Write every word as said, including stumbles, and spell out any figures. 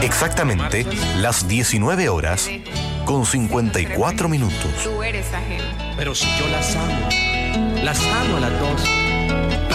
Exactamente las diecinueve horas con cincuenta y cuatro minutos. Tú eres ajeno. Pero si yo las amo, las amo a las dos.